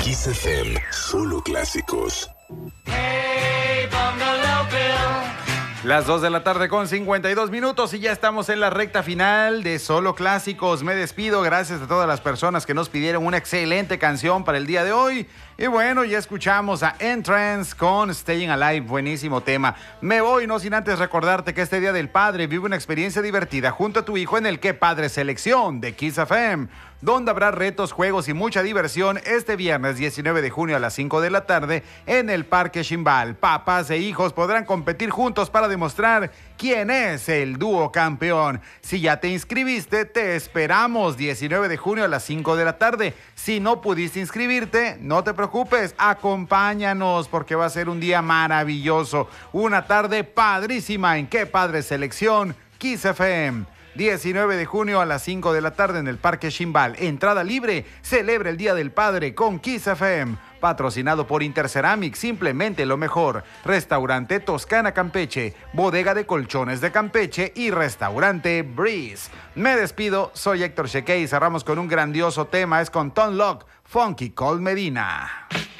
Kiss FM, solo clásicos. Hey, Bungalow Bill. Las 2 de la tarde con 52 minutos y ya estamos en la recta final de Solo Clásicos. Me despido, gracias a todas las personas que nos pidieron una excelente canción para el día de hoy. Y bueno, ya escuchamos a Entrance con Staying Alive, buenísimo tema. Me voy, no sin antes recordarte que este Día del Padre vive una experiencia divertida junto a tu hijo en el Qué Padre Selección de Kiss FM, donde habrá retos, juegos y mucha diversión este viernes 19 de junio a las 5 de la tarde en el Parque Ximbal. Papás e hijos podrán competir juntos para demostrar quién es el dúo campeón. Si ya te inscribiste, te esperamos 19 de junio a las 5 de la tarde. Si no pudiste inscribirte, no te preocupes, acompáñanos porque va a ser un día maravilloso. Una tarde padrísima en Qué Padre Selección, Kiss FM. 19 de junio a las 5 de la tarde en el Parque Ximbal. Entrada libre. Celebra el Día del Padre con Kiss FM. Patrocinado por Interceramic, simplemente lo mejor. Restaurante Toscana Campeche, Bodega de Colchones de Campeche y Restaurante Breeze. Me despido, soy Héctor Cheque y cerramos con un grandioso tema. Es con Tom Locke, Funky Cold Medina.